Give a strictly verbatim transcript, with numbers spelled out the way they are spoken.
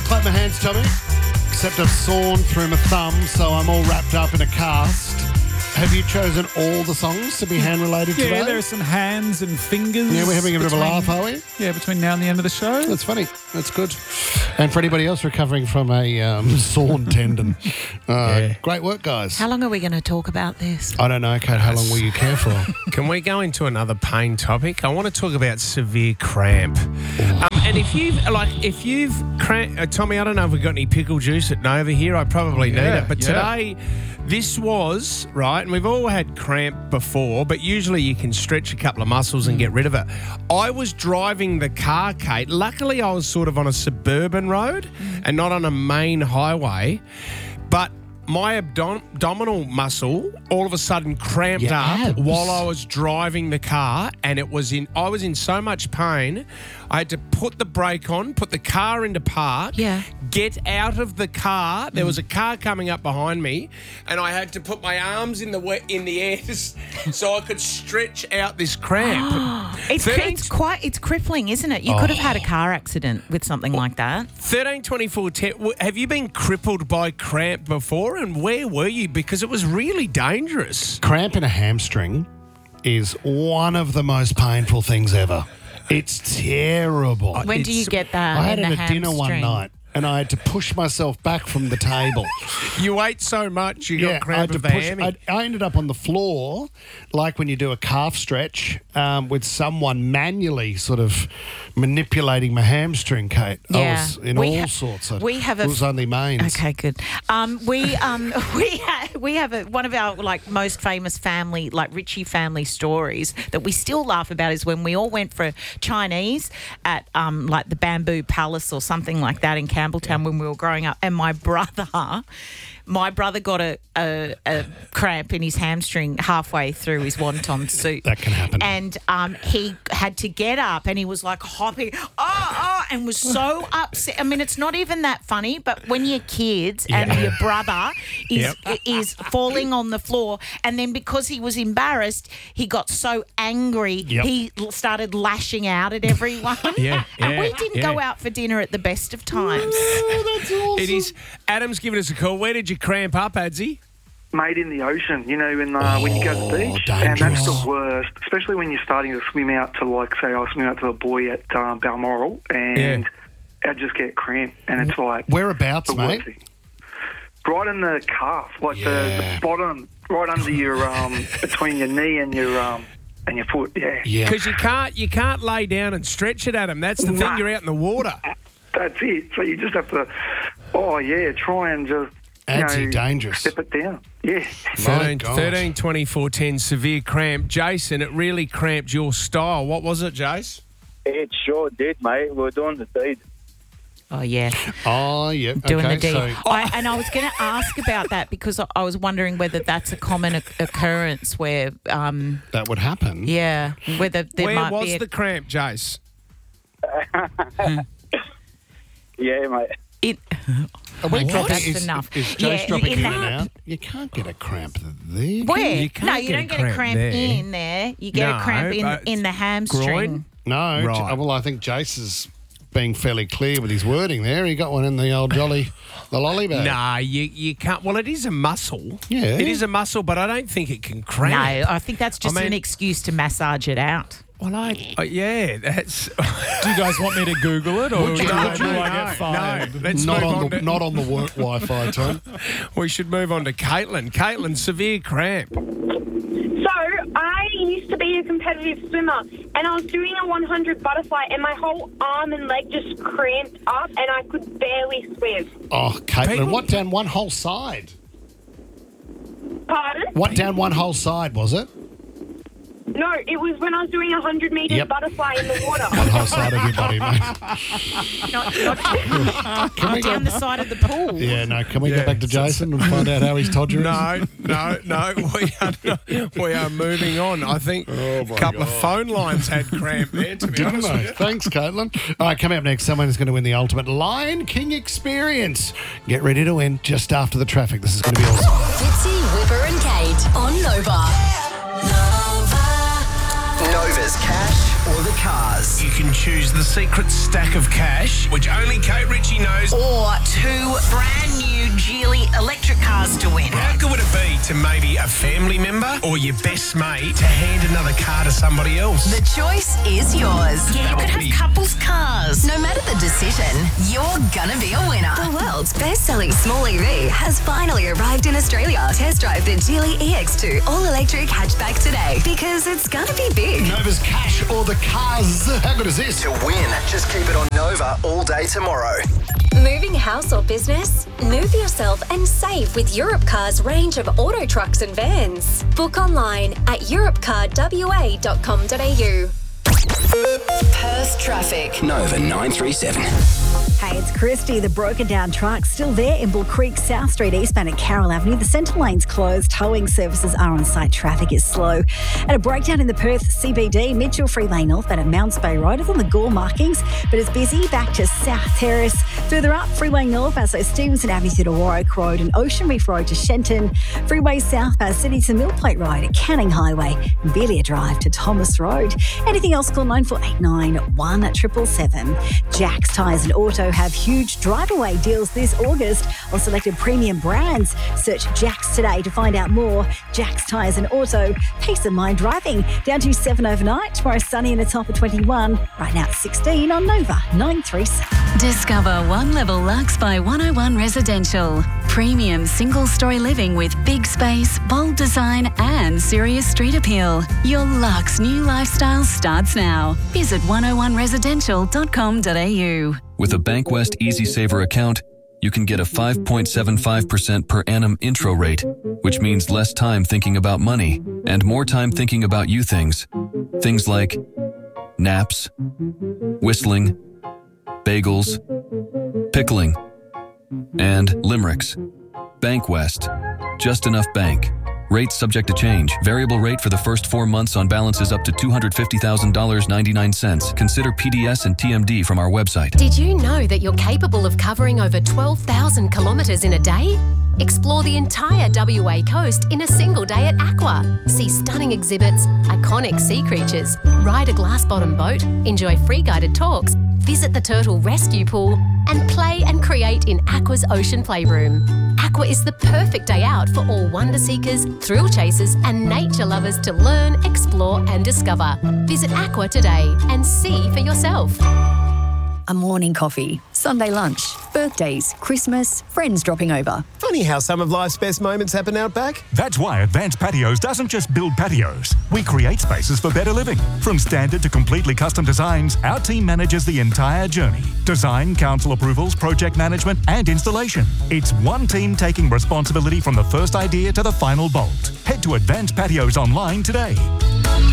clap my hands, Tommy. Except I've sawn through my thumb, so I'm all wrapped up in a cast. Have you chosen all the songs to be hand-related Yeah, today? there are some hands and fingers. Yeah, we're having a bit of a between- laugh, are we? Yeah, between now and the end of the show. That's funny. That's good. And for anybody else recovering from a um, sawn tendon, uh, Yeah. great work, guys. How long are we going to talk about this? I don't know, Kate. How long will you care for? Can we go into another pain topic? I want to talk about severe cramp. Um, and if you've like, if you've cramp, uh, Tommy, I don't know if we've got any pickle juice at Nova here. I probably need Yeah, it. But yeah. today, this was right, and we've all had cramp before, but usually you can stretch a couple of muscles and get rid of it. I was driving the car, Kate. Luckily, I was sort of on a suburban road and not on a main highway, but my abdom- abdominal muscle all of a sudden cramped Your up abs. while I was driving the car, and it was in. I was in so much pain. I had to put the brake on, put the car into park, Yeah. get out of the car. There was a car coming up behind me, and I had to put my arms in the we- in the air so I could stretch out this cramp. It's, thirteen it's quite it's crippling, isn't it? You could have had a car accident with something like that. thirteen twenty-four ten. w- Have you been crippled by cramp before, and where were you? Because it was really dangerous. Cramp in a hamstring is one of the most painful things ever. It's terrible. When do you it's- get that? I had in it the at dinner one hamstring? night, and I had to push myself back from the table. You ate so much, you yeah, got I had cramp to of the push. hammy. I, I ended up on the floor, like when you do a calf stretch, um, with someone manually sort of manipulating my hamstring, Kate. I Yeah. was in We all ha- sorts of. we have a It was f- only mains. Okay, good. Um, we um, we ha- we have a, one of our like most famous family, like Richie family stories that we still laugh about is when we all went for Chinese at um, like the Bamboo Palace or something like that in Campbelltown when we were growing up, and my brother. My brother got a, a, a cramp in his hamstring halfway through his wonton suit. That can happen. And um, he had to get up and he was like hopping, oh, oh, and was so upset. I mean, it's not even that funny, but when you're kids and Yeah. your brother is Yep. is falling on the floor, and then because he was embarrassed, he got so angry, Yep. he l- started lashing out at everyone. Yeah, And yeah, we didn't yeah. go out for dinner at the best of times. Oh, that's awesome. It is. Adam's giving us a call. Where did you cramp up, Adsy? Made in the ocean, you know, in, uh, when you go to the beach. And dangerous. that's the worst, especially when you're starting to swim out to, like, say, I swim out to a buoy at um, Balmoral, and I just get cramp, and it's like... Whereabouts, the mate? worst thing. Right in the calf, like the, Yeah. the bottom, right under your, um, between your knee and your, um, and your foot, yeah. Yeah. Because you can't you can't lay down and stretch it, Adam. That's the thing. Nah. You're out in the water. That's it. So you just have to, oh, yeah, try and just, you Adsy, know, dangerous. step it down. Yeah. thirteen, gosh. thirteen twenty-four ten, severe cramp. Jason, it really cramped your style. What was it, Jace? It sure did, mate. We were doing the deed. Oh, yeah. Oh, yeah. Doing okay, the deed. so I, and I was going to ask about that because I, I was wondering whether that's a common oc- occurrence where, um, that would happen. yeah, whether there Where might was be a, the cramp, Jace? Yeah, mate. it, Are we Okay, dropping- that's is, enough. Is Jace Yeah, dropping in in the- and out? You can't get a cramp there. where? You can't no, you get a don't get a cramp cramp there. in there. You get No, a cramp in, but in the hamstring. groin? No. Right. J- Well, I think Jace is being fairly clear with his wording there. He got one in the old jolly, the lolly bag. Nah, you, you can't. Well, it is a muscle. Yeah. It is a muscle, but I don't think it can No, cramp. I think that's just I mean- an excuse to massage it out. Well, I, uh, yeah, that's. Do you guys want me to Google it, or Would do you- I, would do you? I get fired? No, let's Not move on, on, the to, not on the work Wi-Fi, Tom. We should move on to Caitlin. Caitlin, severe cramp. So, I used to be a competitive swimmer, and I was doing a one hundred butterfly, and my whole arm and leg just cramped up, and I could barely swim. Oh, Caitlin, People- what down one whole side? Pardon? What down one whole side was it? No, it was when I was doing a one hundred metre Yep. butterfly in the water. One whole side of your body, mate. Not, not, Can we down go? the side of the pool. Yeah, no. Can we Yeah. go back to Jason and find out how his todger is? No, no, no. We are, not, we are moving on. I think a couple of phone lines had cramp there, to be Didn't honest they? with you. Thanks, Caitlin. All right, coming up next, someone is going to win the ultimate Lion King experience. Get ready to win just after the traffic. This is going to be awesome. Fitzy, Whipper and Kate on Nova. Nova. Nova's cash or the cars. You can choose the secret stack of cash, which only Kate Ritchie knows. Or two brand new Geely electric cars to win. How good would it be to maybe a family member or your best mate to hand another car to somebody else? The choice is yours. Yeah, you could have couples cars. No matter the decision, you're gonna be a winner. The world's best-selling small E V has finally arrived in Australia. Test drive the Geely E X two all-electric hatchback today because it's gonna be big. Nova's cash or the cars. How good is this? To win, just keep it on Nova all day tomorrow. Moving house or business? Move yourself and save with Europcar's range of auto trucks and vans. Book online at europcar w a dot com dot a u. Perth traffic. Nova nine three seven. Hey, it's Christy. The broken down truck's still there in Bull Creek, South Street, eastbound at Carroll Avenue. The centre lane's closed. Towing services are on site. Traffic is slow. And a breakdown in the Perth C B D. Mitchell Freeway northbound at Mounts Bay Road. It's on the Gore markings, but it's busy. Back to South Terrace. Further up, Freeway north past so Stevenson Avenue to Warwick Road and Ocean Reef Road to Shenton. Freeway south past City to Mill Plate Road at Canning Highway and Belia Drive to Thomas Road. Anything else, call nine four eight nine, one seven seven. Jack's Tyres and Auto have huge drive-away deals this August on selected premium brands. Search Jack's today to find out more. Jack's Tyres and Auto, peace of mind driving. Down to seven overnight. Tomorrow sunny and a top of twenty-one. Right now it's sixteen on Nova nine three seven. Discover One Level Lux by one oh one Residential. Premium single-story living with big space, bold design and serious street appeal. Your Lux new lifestyle starts now. Visit one oh one residential dot com dot a u. With a Bankwest Easy Saver account, you can get a five point seven five percent per annum intro rate, which means less time thinking about money and more time thinking about you things. Things like naps, whistling, bagels, pickling, and limericks. Bankwest. Just enough bank. Rates subject to change. Variable rate for the first four months on balances up to two hundred fifty thousand dollars and ninety-nine cents. Consider P D S and T M D from our website. Did you know that you're capable of covering over twelve thousand kilometres in a day? Explore the entire W A coast in a single day at Aqua. See stunning exhibits, iconic sea creatures, ride a glass-bottom boat, enjoy free guided talks, visit the turtle rescue pool, and play and create in Aqua's ocean playroom. Aqua is the perfect day out for all wonder seekers, thrill chasers, and nature lovers to learn, explore, and discover. Visit Aqua today and see for yourself. A morning coffee, Sunday lunch, birthdays, Christmas, friends dropping over. Funny how some of life's best moments happen out back. That's why Advanced Patios doesn't just build patios. We create spaces for better living. From standard to completely custom designs, our team manages the entire journey. Design, council approvals, project management, and installation. It's one team taking responsibility from the first idea to the final bolt. Head to Advanced Patios online today.